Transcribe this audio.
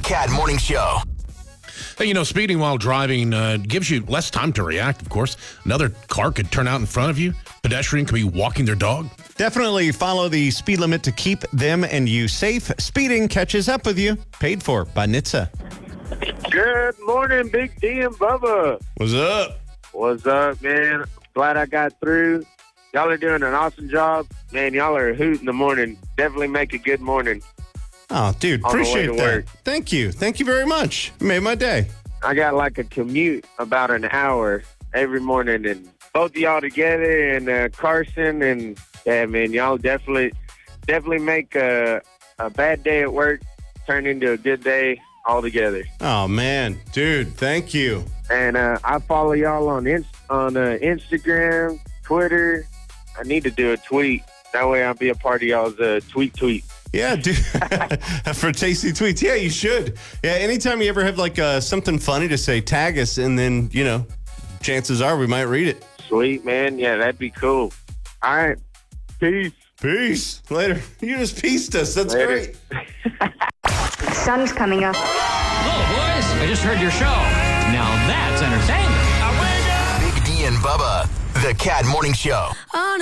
Cat Morning Show. Hey, speeding while driving gives you less time to react, of course. Another car could turn out in front of you. Pedestrian could be walking their dog. Definitely follow the speed limit to keep them and you safe. Speeding catches up with you. Paid for by NHTSA. Good morning, Big D and Bubba. What's up? What's up, man? Glad I got through. Y'all are doing an awesome job. Man, y'all are a hoot in the morning. Definitely make a good morning. Oh, dude, On the way appreciate to that. work. Thank you. Thank you very much. You made my day. I got like a commute about an hour every morning, and both of y'all together, and Carson, and yeah, man, y'all definitely make a bad day at work turn into a good day all together. Oh, man. Dude, thank you. And I follow y'all on Instagram, Twitter. I need to do a tweet. That way I'll be a part of y'all's tweet. Yeah, dude. For tasty tweets. Yeah, you should. Yeah, anytime you ever have like something funny to say, tag us, and then, chances are we might read it. Sweet, man. Yeah, that'd be cool. All right. Peace. Peace. Later. You just pieced us. That's Later. great. Sun's coming up. Hello, boys. I just heard your show. Now that's entertainment. Big D and Bubba, the Cat Morning Show.